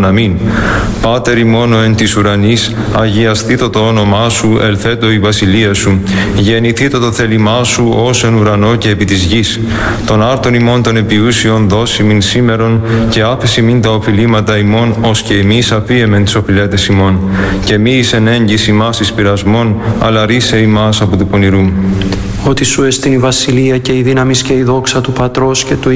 αμήν. Πάτερ ημών εν της ουρανής, αγιαστήτω το όνομά σου, ελθέτω η βασιλεία σου. Γεννηθήτω το θέλημά σου, ως εν ουρανό και επί της γης. Των άρτων ημών των επιούσιων δώσει μην σήμερον, και άφεση μην τα οφειλήματα ημών, ως και εμείς απίεμεν τις οφειλέτες ημών. Και μη εις εν έγκυς ημάς εις πειρασμών, αλλά ρίσε ημάς από του πονηρού. Ότι σου εστιν η βασιλεία και η δύναμις και η δόξα του Πατρός και του